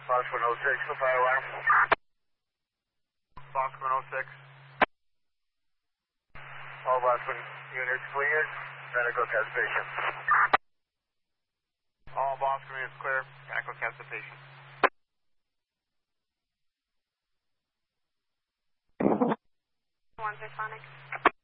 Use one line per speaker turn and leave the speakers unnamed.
Box 106, the fire alarm. Box 106. All Box 1 units cleared. Medical test patient. All Box 1 units clear. Medical test the patient.
1 Sonic.